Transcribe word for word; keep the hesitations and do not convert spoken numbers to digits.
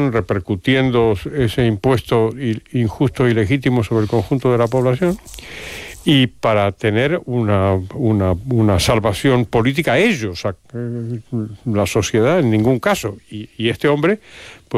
población, repercutiendo ese impuesto injusto y ilegítimo sobre el conjunto de la población, y para tener una, una, una salvación política ellos, la sociedad en ningún caso. Y, y este hombre... Pues,